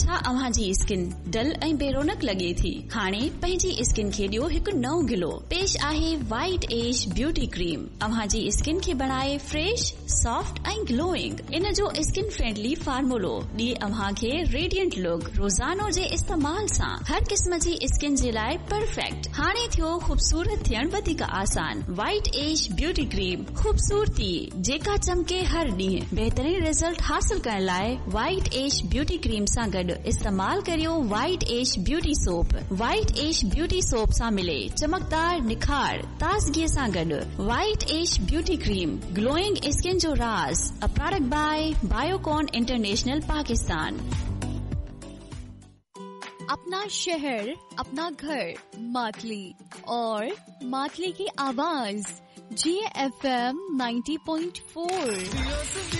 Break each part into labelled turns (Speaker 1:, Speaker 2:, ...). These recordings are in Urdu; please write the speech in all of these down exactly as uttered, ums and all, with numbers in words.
Speaker 1: छा अव्हां जी स्किन डल ऐं बेरोनक लॻे थी? हाणे पंहिंजी स्किन खे ॾियो हिकु नओं गिलो। पेश आहे वाइट एज ब्यूटी क्रीम। अव्हां जी स्किन खे बणाए फ्रेश, सॉफ्ट ऐं ग्लोइंग। इन जो स्किन फ्रेंडली फार्मूलो ॾिए अव्हां खे रेडिएंट लुक। रोज़ानो जे इस्तेमाल सां हर क़िस्म जी स्किन जे लाइ परफेक्ट। हाणे थियो ख़ूबसूरत थियण वधीक आसान। वाइट एज ब्यूटी क्रीम, ख़ूबसूरती जेका चमके हर ॾींहुं। बहितरीन रिजल्ट हासिल करण लाइ वाइट एज ब्यूटी क्रीम सां गॾु इस्तेमाल करियो white as beauty soap. White as beauty soap सां मिले चमकदार निखार ताज़गीअ सां गॾु। White as beauty cream, glowing skin जो राज। A product bye Biocon international Pakistan.
Speaker 2: अपना शहर, अपना घर, मातली और मातली की आवाज जी F M ninety point four.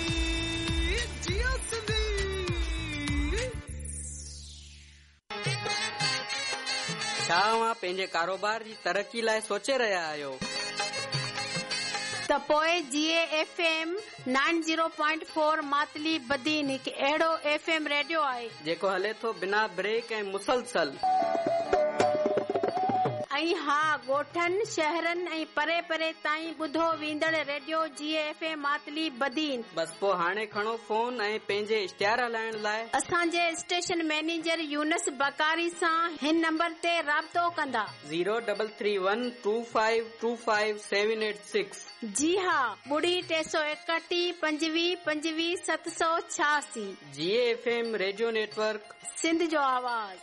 Speaker 3: छा अव्हां पंहिंजे कारोबार जी तरक़ी लाइ सोचे रहिया आहियो?
Speaker 4: त पोइ जी F M nine zero point four Matali Badin हिकु अहिड़ो एफ एम रेडियो आहे
Speaker 3: जेको हले थो बिना ब्रेक ऐं मुसलसल।
Speaker 4: ऐं हा, ॻोठनि, शहरनि ऐं परे परे ताईं ॿुधो वेंदड़ रेडियो जी एफ एम मातली बदीन।
Speaker 3: बस पोइ हाणे खणो फोन ऐं पंहिंजे इश्तिहार हलाइण लाइ
Speaker 4: असांजे स्टेशन मैनेजर यूनस बकारी सां हिन नंबर ते राब्तो कंदा।
Speaker 3: Zero double three one two five to five seven eight six.
Speaker 4: जी हा, ॿुड़ी टे सौ एकटीह पंजवीह पंजवीह सत सौ छियासी।
Speaker 3: जी F M radio network,
Speaker 4: Sindh जो आवाज़।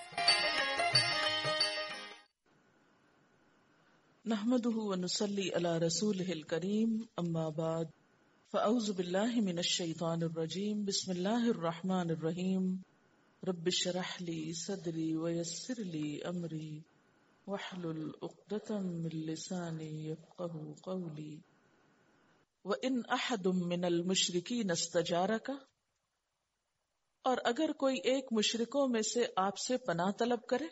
Speaker 5: नहमदुहु व नुसल्ली अला रसूलिहिल करीम, अम्मा बाद, फ़अऊज़ु बिल्लाहि मिनश शैतानिर रजीम, बिस्मिल्लाहिर रहमानिर रहीम, रब्बिश्रह ली सदरी व यस्सिर ली अमरी वहलुल उक़दतम मिन लिसानी यफ़क़हू क़ौली। व इन अहदुम मिनल मुशरिकीन इस्तजारका, और अगर कोई एक मुशरिकों में से आपसे पनाह तलब करे,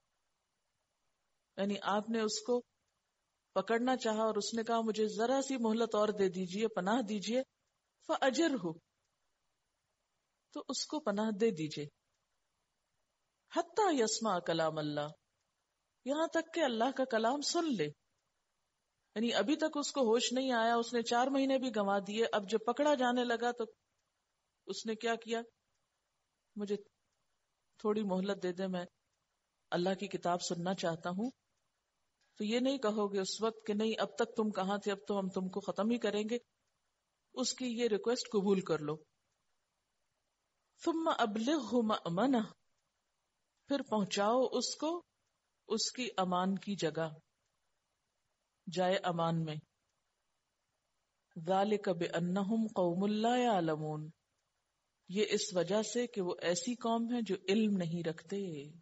Speaker 5: यानी आपने उसको पकड़ना चाहा और उसने कहा मुझे जरा सी मोहलत और दे दीजिए, पनाह दीजिए, फ़अजिरहु, तो उसको पनाह दे दीजिए। हत्ता यस्मा कलाम अल्लाह, यहां तक कि अल्लाह का कलाम सुन ले। यानी अभी तक उसको होश नहीं आया, उसने चार महीने भी गंवा दिए। अब जब पकड़ा जाने लगा तो उसने क्या किया, मुझे थोड़ी मोहलत दे दे, मैं अल्लाह की किताब सुनना चाहता हूं। तो ये नहीं कहोगे उस वक्त कि नहीं अब तक तुम कहां थे, अब तो हम तुमको खत्म ही करेंगे। उसकी ये रिक्वेस्ट कबूल कर लो। थुम्मा अबलिगहु मअमनह, फिर पहुंचाओ उसको उसकी अमान की जगह, जाए अमान में। ज़ालिका बिअन्नहुम कौमुन ला यअलमून, ये इस वजह से कि वो ऐसी कौम है जो इल्म नहीं रखते।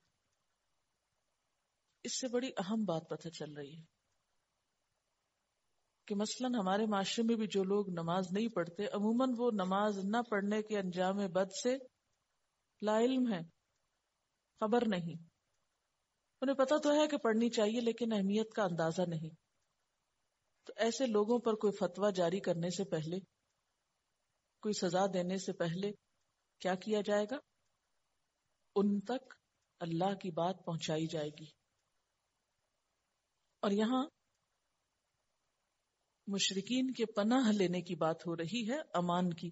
Speaker 5: इससे बड़ी अहम बात पता चल रही है कि मसलन हमारे माशरे में भी जो लोग नमाज नहीं पढ़ते, अमूमन वो नमाज न पढ़ने के अंजाम बद से लाइल्म है, खबर नहीं। उन्हें पता तो है कि पढ़नी चाहिए लेकिन अहमियत का अंदाजा नहीं। तो ऐसे लोगों पर कोई फतवा जारी करने से पहले, कोई सजा देने से पहले क्या किया जाएगा? उन तक अल्लाह की बात पहुंचाई जाएगी। और यहां मुशरिकीन के पनाह लेने की बात हो रही है, अमान की।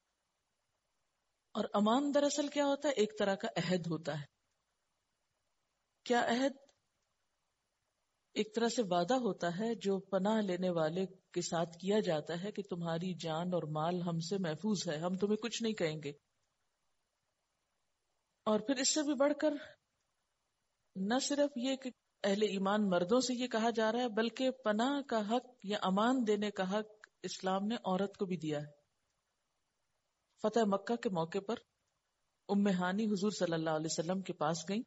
Speaker 5: और अमान दरअसल क्या होता है? एक तरह का अहद होता है। क्या अहद? एक तरह से वादा होता है जो पनाह लेने वाले के साथ किया जाता है कि तुम्हारी जान और माल हमसे महफूज है, हम तुम्हें कुछ नहीं कहेंगे। और फिर इससे भी बढ़कर न सिर्फ ये कि अहले ईमान मर्दों से ये कहा जा रहा है, बल्कि पनाह का हक या अमान देने का हक इस्लाम ने औरत को भी दिया है। फतह मक्का के मौके पर उम्मे हानी हुजूर सल्लल्लाहु अलैहि वसल्लम के पास गई।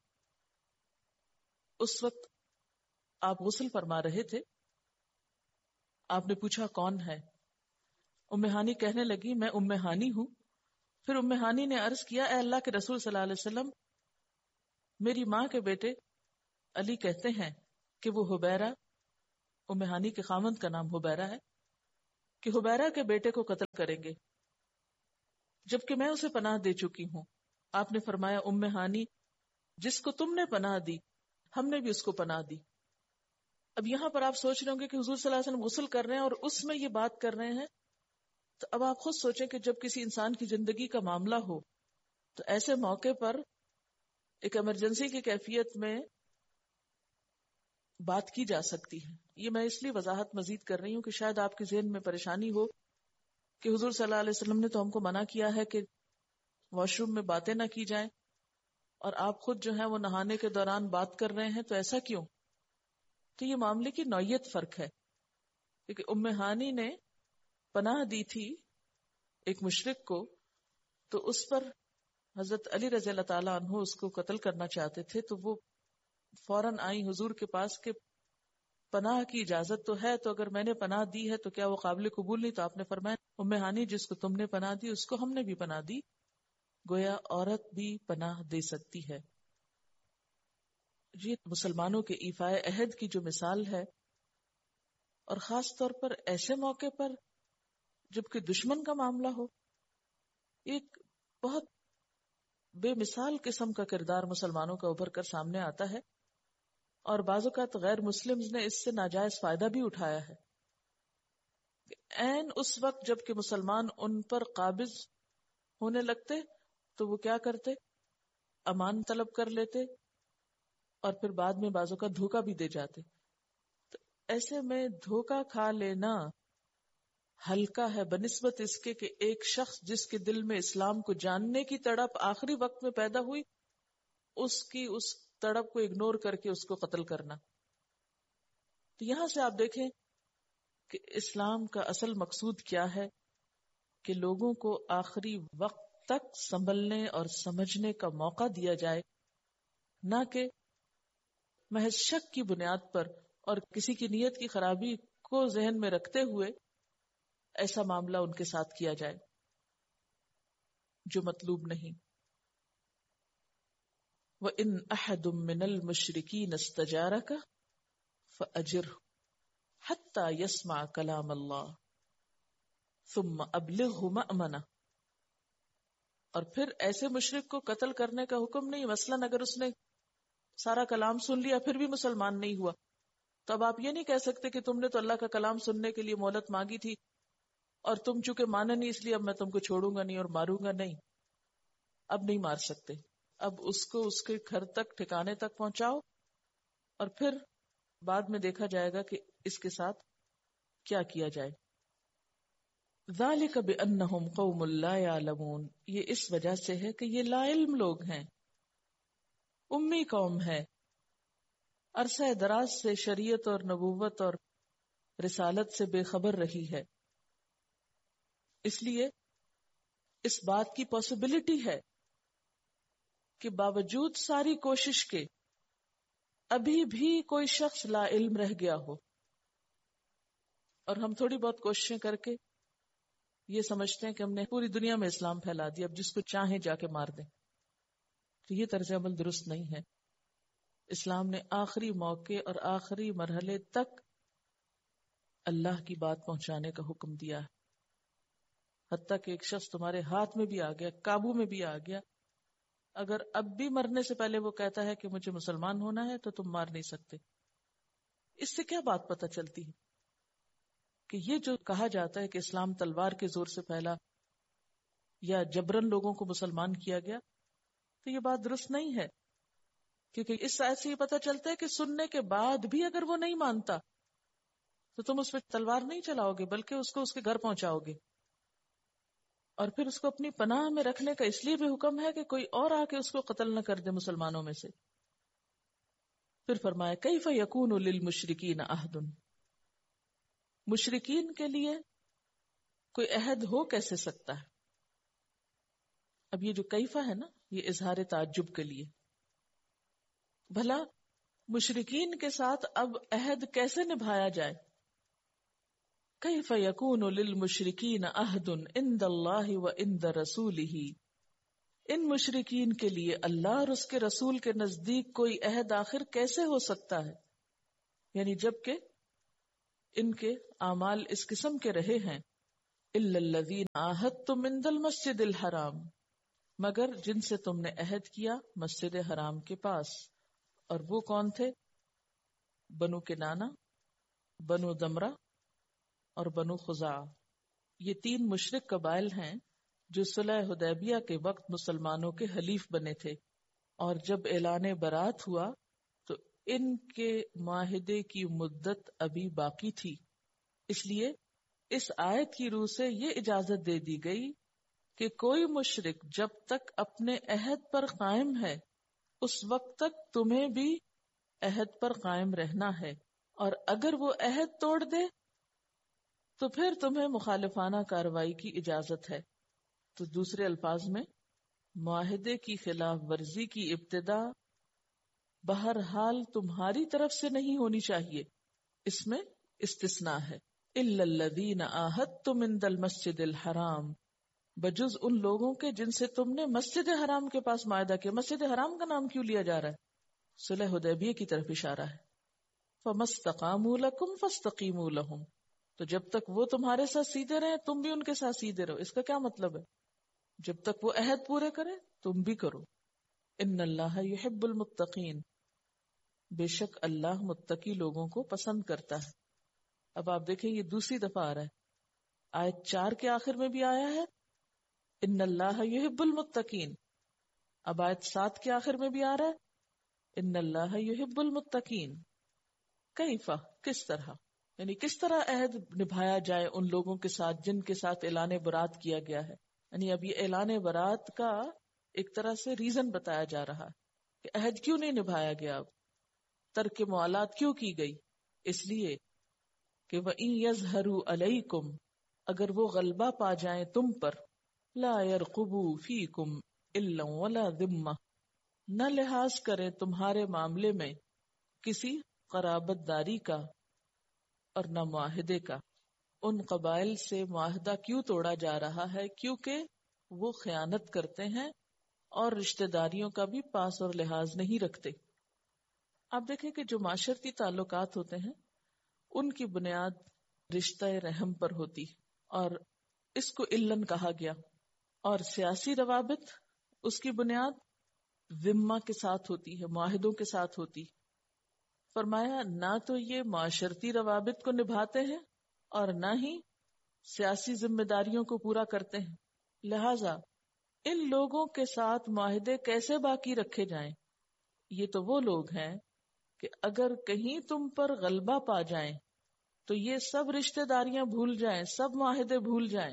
Speaker 5: उस वक्त आप गुस्ल फरमा रहे थे। आपने पूछा कौन है? उम्मे हानी कहने लगी मैं उम्मे हानी हूं। फिर उम्मे हानी ने अर्ज किया, ए अल्लाह के रसूल सल्लल्लाहु अलैहि वसल्लम, मेरी माँ के बेटे अली कहते हैं कि वो हुबैरा, उम्मे हानी के खामंद का नाम हुबैरा है, कि हुबैरा के बेटे को कत्ल करेंगे, जबकि मैं उसे पनाह दे चुकी हूं। آپ نے فرمایا ام ہانی جس کو تم نے پناہ دی ہم نے بھی اس کو پناہ دی. اب یہاں پر آپ سوچ رہے ہوں گے کہ حضور صلی اللہ علیہ وسلم غسل کر رہے ہیں اور اس میں یہ بات کر رہے ہیں، تو اب آپ خود سوچیں کہ جب کسی انسان کی زندگی کا معاملہ ہو تو ایسے موقع پر ایک ایمرجنسی کی کیفیت میں بات کی جا سکتی ہے. یہ میں اس لیے وضاحت مزید کر رہی ہوں کہ شاید آپ کے ذہن میں پریشانی ہو کہ حضور صلی اللہ علیہ وسلم نے تو ہم کو منع کیا ہے کہ واش روم میں باتیں نہ کی جائیں، اور آپ خود جو ہیں وہ نہانے کے دوران بات کر رہے ہیں، تو ایسا کیوں؟ تو یہ معاملے کی نوعیت فرق ہے، کیونکہ ام ہانی نے پناہ دی تھی ایک مشرک کو، تو اس پر حضرت علی رضی اللہ تعالیٰ عنہ اس کو قتل کرنا چاہتے تھے، تو وہ فوراً آئی حضور کے پاس کہ پناہ کی اجازت تو ہے، تو اگر میں نے پناہ دی ہے تو کیا وہ قابل قبول نہیں؟ تو آپ نے فرمایا ام ہانی جس کو تم نے پناہ دی اس کو ہم نے بھی پناہ دی. گویا عورت بھی پناہ دے سکتی ہے. یہ مسلمانوں کے ایفاء عہد کی جو مثال ہے، اور خاص طور پر ایسے موقع پر جبکہ دشمن کا معاملہ ہو، ایک بہت بے مثال قسم کا کردار مسلمانوں کا ابھر کر سامنے آتا ہے، اور بعض اوقات غیر مسلمز نے اس سے ناجائز فائدہ بھی اٹھایا ہے. عین اس وقت جب کہ مسلمان ان پر قابض ہونے لگتے تو وہ کیا کرتے؟ امان طلب کر لیتے، اور پھر بعد میں بعض اوقات دھوکہ بھی دے جاتے. تو ایسے میں دھوکہ کھا لینا ہلکا ہے بنسبت اس کے کہ ایک شخص جس کے دل میں اسلام کو جاننے کی تڑپ آخری وقت میں پیدا ہوئی، اس کی اس تڑپ کو اگنور کر کے اس کو قتل کرنا. تو یہاں سے آپ دیکھیں کہ اسلام کا اصل مقصود کیا ہے، کہ لوگوں کو آخری وقت تک سنبھلنے اور سمجھنے کا موقع دیا جائے، نہ کہ محض شک کی بنیاد پر اور کسی کی نیت کی خرابی کو ذہن میں رکھتے ہوئے ایسا معاملہ ان کے ساتھ کیا جائے جو مطلوب نہیں. وَإِنْ أَحَدٌ مِّنَ الْمُشْرِكِينَ اسْتَجَارَكَ فَأَجِرْهُ حَتَّى يَسْمَعَ كَلَامَ اللَّهِ ثُمَّ أَبْلِغْهُ مَأْمَنَهُ. اور پھر ایسے مشرک کو قتل کرنے کا حکم نہیں. مثلاً اگر اس نے سارا کلام سن لیا پھر بھی مسلمان نہیں ہوا، تو اب آپ یہ نہیں کہہ سکتے کہ تم نے تو اللہ کا کلام سننے کے لیے مہلت مانگی تھی اور تم چونکہ مانا نہیں اس لیے اب میں تم کو چھوڑوں گا نہیں اور ماروں گا نہیں. اب نہیں مار سکتے. اب اس کو اس کے گھر تک ٹھکانے تک پہنچاؤ، اور پھر بعد میں دیکھا جائے گا کہ اس کے ساتھ کیا کیا جائے. ذَلِكَ بِأَنَّهُمْ قَوْمٌ لَا يَعْلَمُونَ. یہ اس وجہ سے ہے کہ یہ لا علم لوگ ہیں، امی قوم ہے، عرصہ دراز سے شریعت اور نبوت اور رسالت سے بے خبر رہی ہے. اس لیے اس بات کی پاسبلٹی ہے کہ باوجود ساری کوشش کے ابھی بھی کوئی شخص لا علم رہ گیا ہو، اور ہم تھوڑی بہت کوششیں کر کے یہ سمجھتے ہیں کہ ہم نے پوری دنیا میں اسلام پھیلا دیا، اب جس کو چاہیں جا کے مار دیں. تو یہ طرز عمل درست نہیں ہے. اسلام نے آخری موقع اور آخری مرحلے تک اللہ کی بات پہنچانے کا حکم دیا ہے. حتیٰ کہ ایک شخص تمہارے ہاتھ میں بھی آ گیا، قابو میں بھی آ گیا، اگر اب بھی مرنے سے پہلے وہ کہتا ہے کہ مجھے مسلمان ہونا ہے تو تم مار نہیں سکتے. اس سے کیا بات پتہ چلتی ہے؟ کہ یہ جو کہا جاتا ہے کہ اسلام تلوار کے زور سے پھیلا یا جبرن لوگوں کو مسلمان کیا گیا، تو یہ بات درست نہیں ہے. کیونکہ اس آیت سے یہ پتہ چلتا ہے کہ سننے کے بعد بھی اگر وہ نہیں مانتا تو تم اس پہ تلوار نہیں چلاؤ گے، بلکہ اس کو اس کے گھر پہنچاؤ گے. اور پھر اس کو اپنی پناہ میں رکھنے کا اس لیے بھی حکم ہے کہ کوئی اور آ کے اس کو قتل نہ کر دے مسلمانوں میں سے. پھر فرمایا کیف یکون للمشرکین عہد. مشرکین کے لیے کوئی عہد ہو کیسے سکتا ہے؟ اب یہ جو کیفہ ہے نا، یہ اظہار تعجب کے لیے. بھلا مشرکین کے ساتھ اب عہد کیسے نبھایا جائے؟ کیف یکون للمشرکین عہد عند اللہ وعند رسولہ. ان مشرکین کے لیے اللہ اور اس کے رسول کے نزدیک کوئی عہد آخر کیسے ہو سکتا ہے؟ یعنی جب کہ ان کے اعمال اس قسم کے رہے ہیں. الا الذین عاہدتم عند المسجد الحرام. مگر جن سے تم نے عہد کیا مسجد حرام کے پاس. اور وہ کون تھے؟ بنو کنانہ، بنو دمرہ اور بنو خزاعہ. یہ تین مشرک قبائل ہیں جو صلح حدیبیہ کے وقت مسلمانوں کے حلیف بنے تھے، اور جب اعلان برات ہوا تو ان کے معاہدے کی مدت ابھی باقی تھی. اس لیے اس آیت کی روح سے یہ اجازت دے دی گئی کہ کوئی مشرک جب تک اپنے عہد پر قائم ہے اس وقت تک تمہیں بھی عہد پر قائم رہنا ہے، اور اگر وہ عہد توڑ دے تو پھر تمہیں مخالفانہ کارروائی کی اجازت ہے. تو دوسرے الفاظ میں معاہدے کی خلاف ورزی کی ابتدا بہرحال تمہاری طرف سے نہیں ہونی چاہیے. اس میں استثناء ہے، الا الذین عاہدتم عند المسجد الحرام، بجز ان لوگوں کے جن سے تم نے مسجد حرام کے پاس معاہدہ کیا. مسجد حرام کا نام کیوں لیا جا رہا ہے؟ صلح حدیبیہ کی طرف اشارہ ہے. فَمَسْتَقَامُوا لَكُمْ فَاسْتَقِیمُوا لَهُمْ، تو جب تک وہ تمہارے ساتھ سیدھے رہیں تم بھی ان کے ساتھ سیدھے رہو. اس کا کیا مطلب ہے؟ جب تک وہ عہد پورے کرے تم بھی کرو. ان اللہ یحب المتقین، بے شک اللہ متقی لوگوں کو پسند کرتا ہے. اب آپ دیکھیں یہ دوسری دفعہ آ رہا ہے. آیت چار کے آخر میں بھی آیا ہے ان اللہ یحب المتقین. اب آیت سات کے آخر میں بھی آ رہا ہے ان اللہ یحب المتقین. کیفا، کس طرح، یعنی کس طرح عہد نبھایا جائے ان لوگوں کے ساتھ جن کے ساتھ اعلان برات کیا گیا ہے. یعنی اب یہ اعلان برات کا ایک طرح سے ریزن بتایا جا رہا ہے کہ عہد کیوں نہیں نبھایا گیا، اب ترک موالات کیوں کی گئی. اس لیے کہ وَإِن يَظْهَرُوا عَلَيْكُمْ، اگر وہ غلبہ پا جائیں تم پر، لَا يَرْقُبُوا فِيكُمْ إِلًّا وَلَا ذِمَّةً، نہ لحاظ کریں تمہارے معاملے میں کسی قرابت داری کا اور نہ معاہدے کا. ان قبائل سے معاہدہ کیوں توڑا جا رہا ہے؟ کیونکہ وہ خیانت کرتے ہیں اور رشتہ داریوں کا بھی پاس اور لحاظ نہیں رکھتے. آپ دیکھیں کہ جو معاشرتی تعلقات ہوتے ہیں ان کی بنیاد رشتہ رحم پر ہوتی اور اس کو علن کہا گیا، اور سیاسی روابط اس کی بنیاد ذمہ کے ساتھ ہوتی ہے، معاہدوں کے ساتھ ہوتی. فرمایا نہ تو یہ معاشرتی روابط کو نبھاتے ہیں اور نہ ہی سیاسی ذمہ داریوں کو پورا کرتے ہیں. لہذا ان لوگوں کے ساتھ معاہدے کیسے باقی رکھے جائیں؟ یہ تو وہ لوگ ہیں کہ اگر کہیں تم پر غلبہ پا جائیں تو یہ سب رشتہ داریاں بھول جائیں، سب معاہدے بھول جائیں.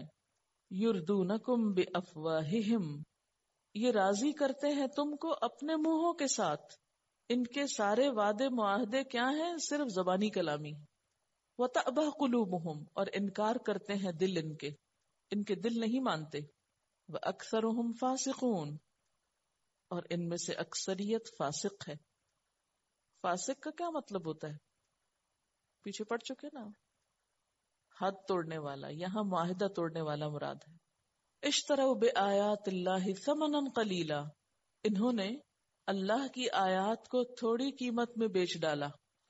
Speaker 5: یردونکم بافواہہم، یہ راضی کرتے ہیں تم کو اپنے منہوں کے ساتھ. ان کے سارے وعدے معاہدے کیا ہیں؟ صرف زبانی کلامی. وتأبى قلوبہم، اور انکار کرتے ہیں دل ان کے، ان کے دل نہیں مانتے. واکثرہم فاسقون، اور ان میں سے اکثریت فاسق ہے. فاسق کا کیا مطلب ہوتا ہے؟ پیچھے پڑ چکے نا، حد توڑنے والا. یہاں معاہدہ توڑنے والا مراد ہے. اشتروا بآیات اللہ ثمنا قلیلا، انہوں نے اللہ کی آیات کو تھوڑی قیمت میں بیچ ڈالا.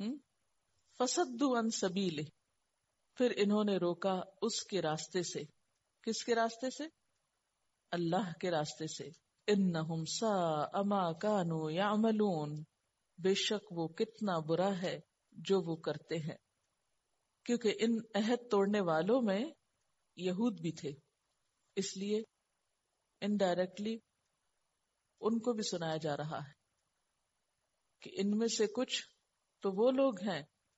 Speaker 5: فصدوا عن سبیلہ، پھر انہوں نے روکا اس کے راستے سے. کس کے راستے سے؟ اللہ کے راستے سے. انہم ساء ما کانوا یعملون، بے شک وہ کتنا برا ہے جو وہ کرتے ہیں. کیونکہ ان عہد توڑنے والوں میں یہود بھی تھے، اس لیے انڈائریکٹلی ان کو بھی سنایا جا رہا ہے کہ ان میں سے کچھ تو وہ لوگ ہیں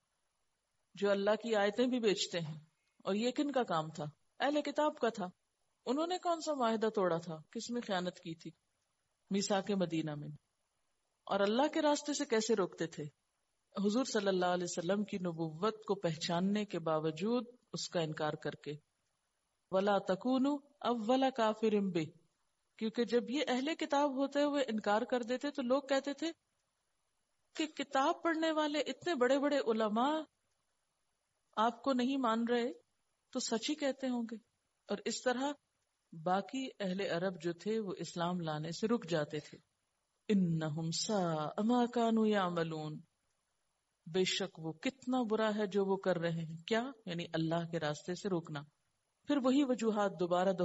Speaker 5: جو اللہ کی آیتیں بھی بیچتے ہیں. اور یہ کن کا کام تھا؟ اہل کتاب کا تھا. انہوں نے کون سا معاہدہ توڑا تھا؟ کس میں خیانت کی تھی؟ میثاق مدینہ میں. اور اللہ کے راستے سے کیسے روکتے تھے؟ حضور صلی اللہ علیہ وسلم کی نبوت کو پہچاننے کے باوجود اس کا انکار کر کے. وَلَا تَكُونُوا أَوَّلَ كَافِرٍ بِهِ، کیونکہ جب یہ اہل کتاب ہوتے ہوئے انکار کر دیتے تو لوگ کہتے تھے کہ کتاب پڑھنے والے اتنے بڑے بڑے علماء آپ کو نہیں مان رہے تو سچ ہی کہتے ہوں گے. اور اس طرح باقی اہل عرب جو تھے وہ اسلام لانے سے رک جاتے تھے. انہم ساء ما کانوا یعملون، بے شک وہ کتنا برا ہے جو وہ کر رہے ہیں. کیا؟ یعنی اللہ کے راستے سے روکنا. پھر وہی وجوہات دوبارہ